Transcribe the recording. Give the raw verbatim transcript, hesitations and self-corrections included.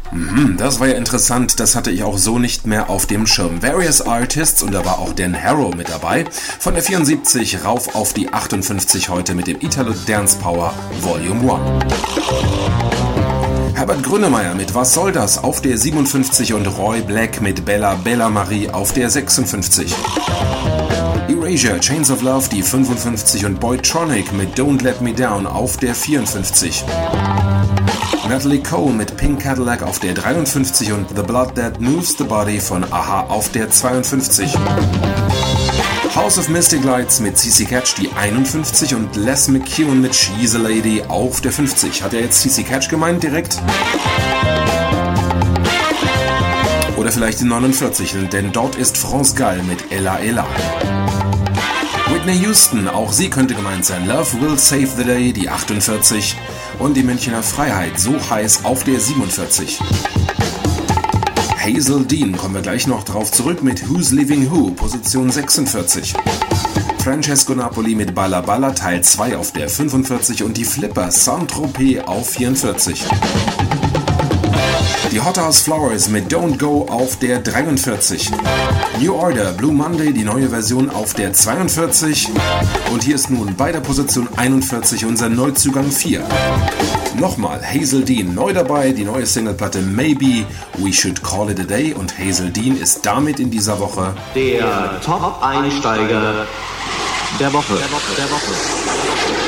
Mhm, das war ja interessant, das hatte ich auch so nicht mehr auf dem Schirm. Various Artists, und da war auch Dan Harrow mit dabei. Von der vierundsiebzig rauf auf die achtundfünfzig heute mit dem Italo Dance Power Volume eins. Herbert Grönemeyer mit Was soll das auf der siebenundfünfzig und Roy Black mit Bella Bella Marie auf der sechsundfünfzig. Erasure, Chains of Love, die fünfundfünfzig und Boytronic mit Don't Let Me Down auf der vierundfünfzig. Natalie Cole mit Pink Cadillac auf der dreiundfünfzig und The Blood That Moves the Body von a-ha auf der zweiundfünfzig. House of Mystic Lights mit C C Catch die einundfünfzig und Les McKeown mit She's a Lady auf der fünfzig. Hat er jetzt C C Catch gemeint direkt? Oder vielleicht die neunundvierzig, denn dort ist France Gall mit Ella Ella. Whitney Houston, auch sie könnte gemeint sein. Love Will Save the Day, die achtundvierzig. Und die Münchner Freiheit, so heiß auf der siebenundvierzig. Hazel Dean, kommen wir gleich noch drauf zurück mit Who's Leaving Who, Position sechsundvierzig. Francesco Napoli mit Balla Balla, Teil zwei auf der fünfundvierzig und die Flippers, Saint-Tropez auf vierundvierzig. Die Hot House Flowers mit Don't Go auf der dreiundvierzig. New Order, Blue Monday, die neue Version auf der zweiundvierzig. Und hier ist nun bei der Position einundvierzig unser Neuzugang vier. Nochmal, Hazel Dean neu dabei, die neue Singleplatte Maybe, We Should Call It a Day, und Hazel Dean ist damit in dieser Woche der Top-Einsteiger der Woche. Der Woche. Der Woche.